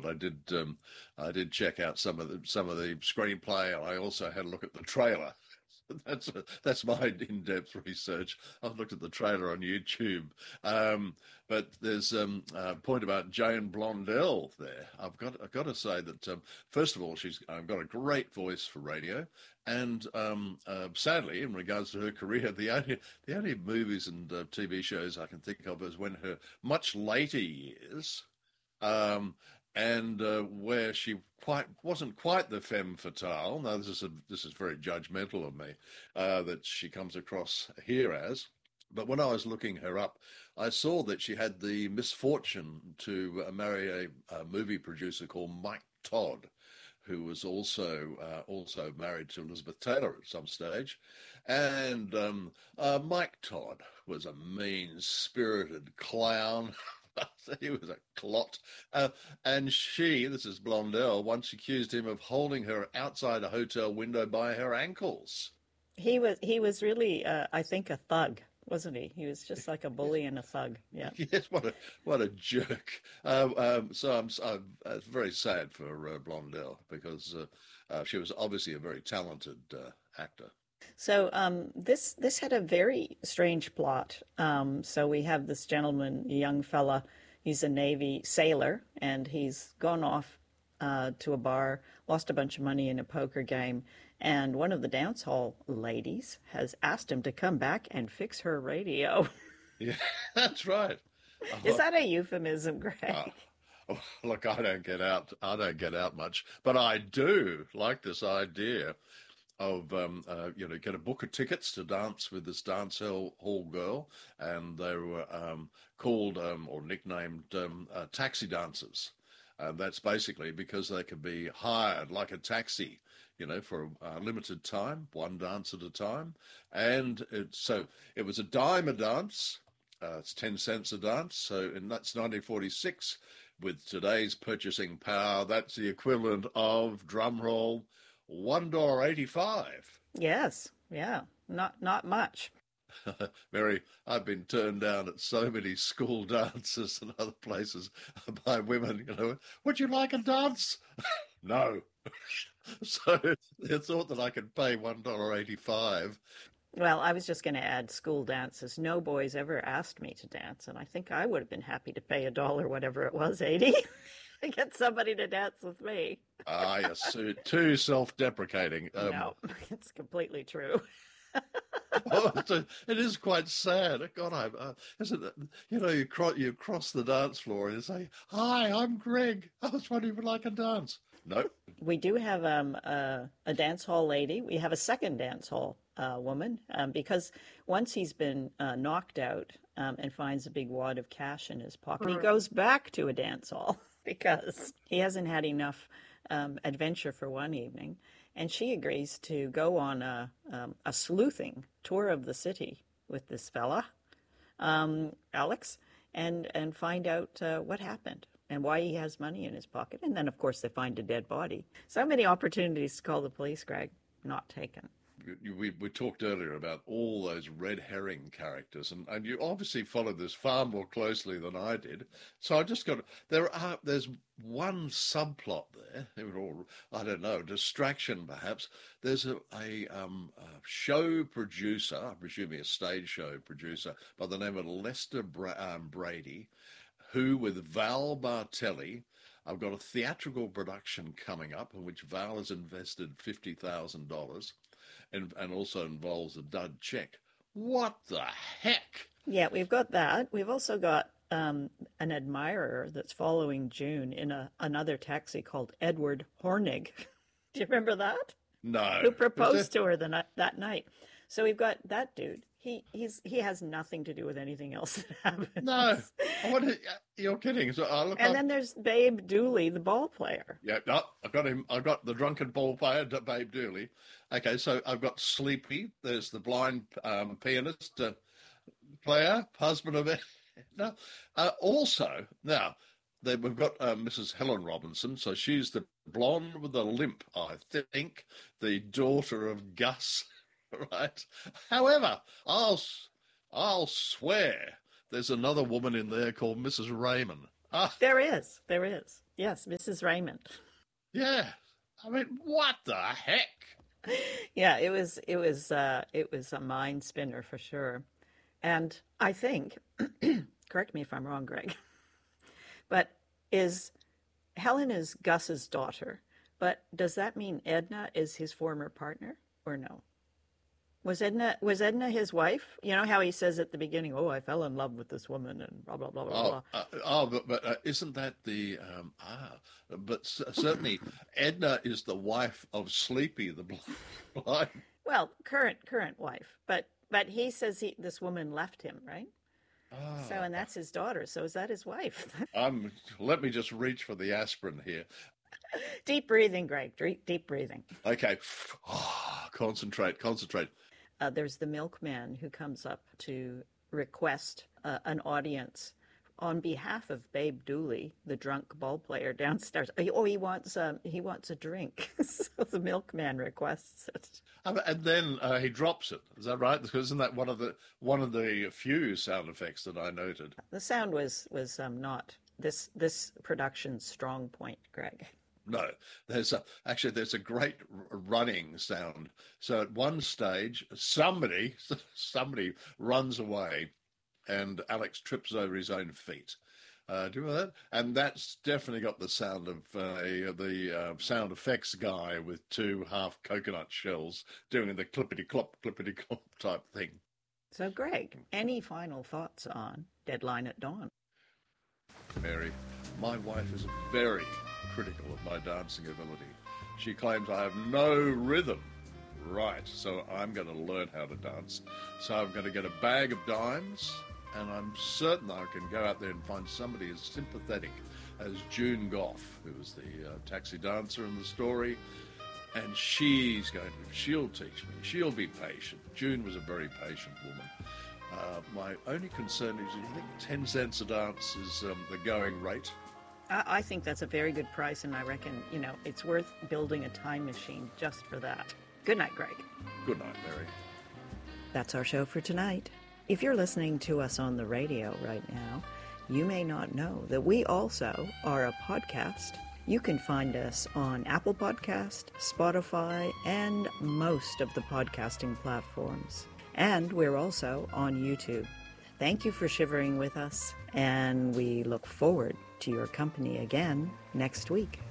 I did check out some of the screenplay, and I also had a look at the trailer. That's my in-depth research. I've looked at the trailer on YouTube, but there's a point about Jane Blondell there. I've got to say that first of all, she's got a great voice for radio, and sadly, in regards to her career, the only movies and TV shows I can think of is when her much later years. Um, and where she wasn't quite the femme fatale. Now this is very judgmental of me that she comes across here as. But when I was looking her up, I saw that she had the misfortune to marry a movie producer called Mike Todd, who was also married to Elizabeth Taylor at some stage. And Mike Todd was a mean-spirited clown. He was a clot. And this is Blondell, once accused him of holding her outside a hotel window by her ankles. He was really, I think, a thug, wasn't he? He was just like a bully and a thug. Yeah. Yes, what a jerk. So I'm very sad for Blondell because she was obviously a very talented actor. So this had a very strange plot. So we have this gentleman, a young fella. He's a Navy sailor, and he's gone off to a bar, lost a bunch of money in a poker game, and one of the dance hall ladies has asked him to come back and fix her radio. Yeah, that's right. Is that a euphemism, Greg? Look, I don't get out. I don't get out much, but I do like this idea of get a book of tickets to dance with this dance hall girl, and they were called or nicknamed taxi dancers. That's basically because they could be hired like a taxi, for a limited time, one dance at a time, and it was a dime a dance. It's 10 cents a dance, and that's 1946. With today's purchasing power, that's the equivalent of, drum roll, $1.85. Yes, yeah, not much. Mary, I've been turned down at so many school dances and other places by women, would you like a dance? No. So they thought that I could pay $1.85. Well, I was just going to add school dances. No boys ever asked me to dance, and I think I would have been happy to pay $1, whatever it was, 80, to get somebody to dance with me. Yes, too self-deprecating. No, it's completely true. It is quite sad. God, isn't it? You cross the dance floor and you say, "Hi, I'm Greg. I was wondering if you'd like a dance." No. We do have a dance hall lady. We have a second dance hall woman because once he's been knocked out and finds a big wad of cash in his pocket, he goes back to a dance hall because he hasn't had enough adventure for one evening. And she agrees to go on a sleuthing tour of the city with this fella, Alex, and find out what happened and why he has money in his pocket. And then, of course, they find a dead body. So many opportunities to call the police, Greg, not taken. We talked earlier about all those red herring characters, and you obviously followed this far more closely than I did. So I just got there's one subplot there. I don't know, distraction perhaps. There's a show producer, I'm presuming a stage show producer, by the name of Lester Brady, who with Val Bartelli. I've got a theatrical production coming up in which Val has invested $50,000. And also involves a dud check. What the heck? Yeah, we've got that. We've also got an admirer that's following June in another taxi called Edward Hornig. Do you remember that? No. Who proposed to her that night. So we've got that dude. He has nothing to do with anything else that happens. No. You're kidding. So then there's Babe Dooley, the ball player. Yeah, no, I've got him. I've got the drunken ball player, Babe Dooley. Okay, so I've got Sleepy. There's the blind pianist player, husband of it. No. Also, now, we've got Mrs. Helen Robinson. So she's the blonde with the limp, I think, the daughter of Gus. Right. However, I'll swear there's another woman in there called Mrs. Raymond. Ah, There is. There is. Yes, Mrs. Raymond. yeah. I mean, what the heck? Yeah, it was a mind spinner for sure. And I think, correct me if I'm wrong, Greg, but is Helen is Gus's daughter, but does that mean Edna is his former partner or no? Was Edna his wife? You know how he says at the beginning, "Oh, I fell in love with this woman," and blah blah blah blah Oh, blah. but isn't that the But certainly Edna is the wife of Sleepy the blind. Well, current wife, but he says this woman left him, right? So, Ah, and that's his daughter. So is that his wife? Let me just reach for the aspirin here. Deep breathing, Greg. Deep breathing. Okay. Concentrate. There's the milkman who comes up to request an audience on behalf of Babe Dooley, the drunk ball player downstairs. Oh, he wants a drink, so the milkman requests it. And then he drops it. Is that right? Because isn't that one of the few sound effects that I noted? The sound was not this production's strong point, Greg. No, there's a great running sound. So at one stage, somebody runs away, and Alex trips over his own feet. Do you remember that? And that's definitely got the sound of the sound effects guy with two half coconut shells doing the clippity clop type thing. So, Greg, any final thoughts on Deadline at Dawn? Mary, my wife is very critical of my dancing ability. She claims I have no rhythm. Right, so I'm going to learn how to dance. So I'm going to get a bag of dimes, and I'm certain I can go out there and find somebody as sympathetic as June Goff, who was the taxi dancer in the story, and she'll teach me. She'll be patient. June was a very patient woman. My only concern is, I think 10 cents a dance is the going rate. I think that's a very good price, and I reckon, it's worth building a time machine just for that. Good night, Greg. Good night, Mary. That's our show for tonight. If you're listening to us on the radio right now, you may not know that we also are a podcast. You can find us on Apple Podcast, Spotify, and most of the podcasting platforms. And we're also on YouTube. Thank you for shivering with us, and we look forward to your company again next week.